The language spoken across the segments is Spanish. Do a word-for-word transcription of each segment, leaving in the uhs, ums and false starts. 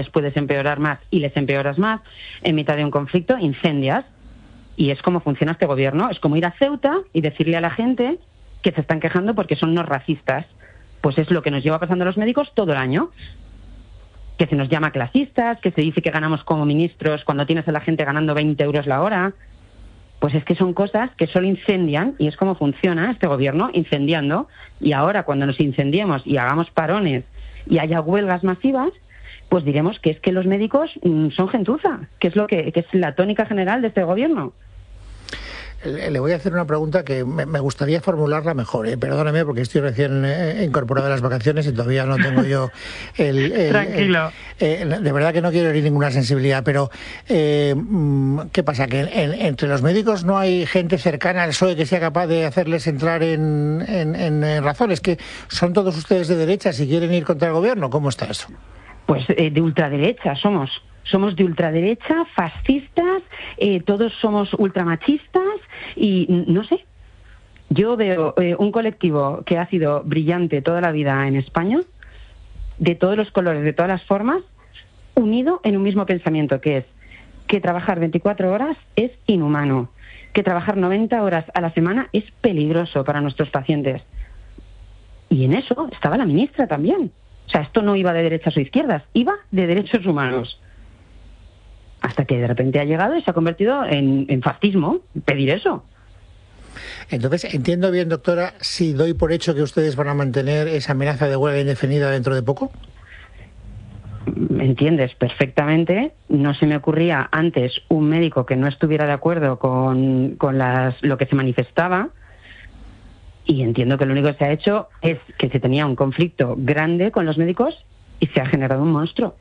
les puedes empeorar más y les empeoras más. En mitad de un conflicto incendias. Y es como funciona este gobierno. Es como ir a Ceuta y decirle a la gente que se están quejando porque son unos racistas. Pues es lo que nos lleva pasando a los médicos todo el año. Que se nos llama clasistas, que se dice que ganamos como ministros cuando tienes a la gente ganando veinte euros la hora. Pues es que son cosas que solo incendian, y es como funciona este gobierno, incendiando. Y ahora, cuando nos incendiemos y hagamos parones y haya huelgas masivas, pues diremos que es que los médicos mmm, son gentuza, que es lo que, que es la tónica general de este gobierno. Le voy a hacer una pregunta que me gustaría formularla mejor, ¿eh? Perdóname porque estoy recién eh, incorporado a las vacaciones y todavía no tengo yo el... el Tranquilo. El, eh, de verdad que no quiero herir ninguna sensibilidad, pero eh, ¿qué pasa? ¿Que en, entre los médicos no hay gente cercana al P S O E que sea capaz de hacerles entrar en, en, en razones? ¿Que son todos ustedes de derecha si quieren ir contra el gobierno? ¿Cómo está eso? Pues eh, de ultraderecha somos. Somos de ultraderecha, fascistas, eh, todos somos ultramachistas y no sé. Yo veo eh, un colectivo que ha sido brillante toda la vida en España, de todos los colores, de todas las formas, unido en un mismo pensamiento, que es que trabajar veinticuatro horas es inhumano, que trabajar noventa horas a la semana es peligroso para nuestros pacientes. Y en eso estaba la ministra también. O sea, esto no iba de derechas o izquierdas, iba de derechos humanos. Hasta que de repente ha llegado y se ha convertido en, en fascismo, pedir eso. Entonces, entiendo bien, doctora, si doy por hecho que ustedes van a mantener esa amenaza de huelga indefinida dentro de poco. ¿Me entiendes? Perfectamente. No se me ocurría antes un médico que no estuviera de acuerdo con, con las, lo que se manifestaba. Y entiendo que lo único que se ha hecho es que se tenía un conflicto grande con los médicos y se ha generado un monstruo.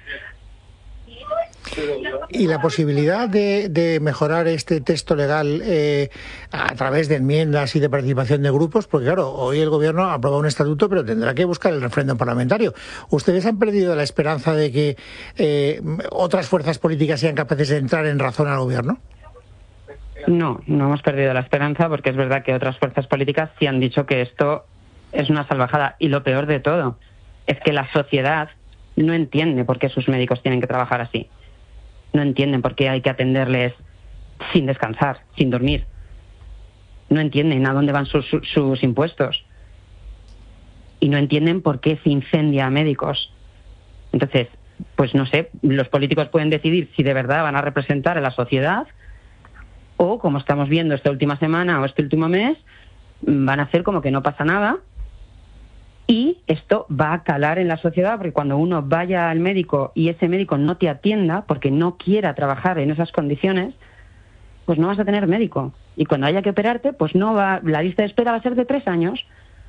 Y la posibilidad de, de mejorar este texto legal eh, a través de enmiendas y de participación de grupos, porque claro, hoy el gobierno ha aprobado un estatuto, pero tendrá que buscar el referéndum parlamentario. ¿Ustedes han perdido la esperanza de que eh, otras fuerzas políticas sean capaces de entrar en razón al gobierno? No, no hemos perdido la esperanza, porque es verdad que otras fuerzas políticas sí han dicho que esto es una salvajada. Y lo peor de todo es que la sociedad no entiende por qué sus médicos tienen que trabajar así. No entienden por qué hay que atenderles sin descansar, sin dormir. No entienden a dónde van sus, sus, sus impuestos. Y no entienden por qué se incendia a médicos. Entonces, pues no sé, los políticos pueden decidir si de verdad van a representar a la sociedad o, como estamos viendo esta última semana o este último mes, van a hacer como que no pasa nada. Y esto va a calar en la sociedad, porque cuando uno vaya al médico y ese médico no te atienda porque no quiera trabajar en esas condiciones, pues no vas a tener médico. Y cuando haya que operarte, pues no va, la lista de espera va a ser de tres años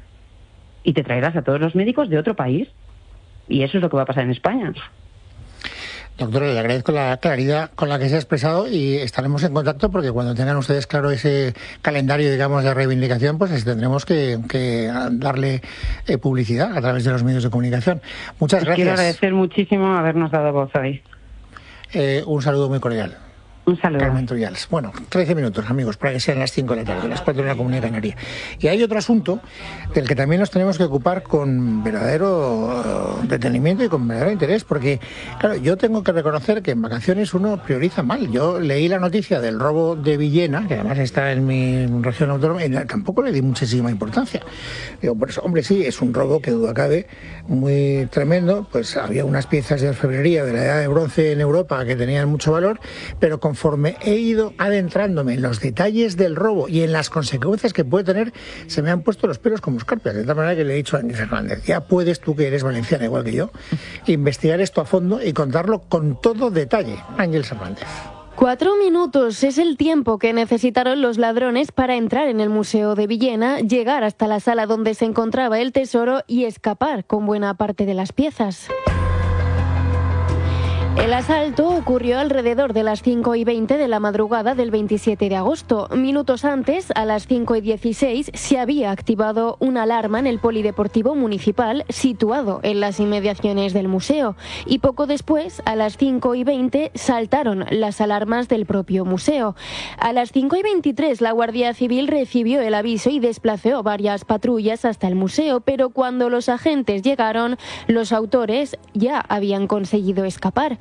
y te traerás a todos los médicos de otro país. Y eso es lo que va a pasar en España. Doctora, le agradezco la claridad con la que se ha expresado y estaremos en contacto porque cuando tengan ustedes claro ese calendario, digamos, de reivindicación, pues tendremos que, que darle eh, publicidad a través de los medios de comunicación. Muchas Os gracias. Quiero agradecer muchísimo habernos dado voz hoy. Eh, un saludo muy cordial. Un saludo. Carmen Trullals. Bueno, trece minutos, amigos, para que sean las cinco de la tarde, las cuatro de la Comunidad Canaria. Y hay otro asunto del que también nos tenemos que ocupar con verdadero detenimiento y con verdadero interés, porque, claro, yo tengo que reconocer que en vacaciones uno prioriza mal. Yo leí la noticia del robo de Villena, que además está en mi región autónoma, y tampoco le di muchísima importancia. Digo, por eso, hombre, sí, es un robo que duda cabe, muy tremendo. Pues había unas piezas de orfebrería de la Edad de Bronce en Europa que tenían mucho valor, pero con Conforme he ido adentrándome en los detalles del robo y en las consecuencias que puede tener, se me han puesto los pelos como escarpias. De tal manera que le he dicho a Ángel Fernández, ya puedes tú, que eres valenciana igual que yo, investigar esto a fondo y contarlo con todo detalle. Ángel Fernández. Cuatro minutos es el tiempo que necesitaron los ladrones para entrar en el Museo de Villena, llegar hasta la sala donde se encontraba el tesoro y escapar con buena parte de las piezas. El asalto ocurrió alrededor de las cinco y veinte de la madrugada del veintisiete de agosto. Minutos antes, a las cinco y dieciséis, se había activado una alarma en el polideportivo municipal situado en las inmediaciones del museo. Y poco después, a las cinco y veinte, saltaron las alarmas del propio museo. A las cinco y veintitrés, la Guardia Civil recibió el aviso y desplazó varias patrullas hasta el museo, pero cuando los agentes llegaron, los autores ya habían conseguido escapar.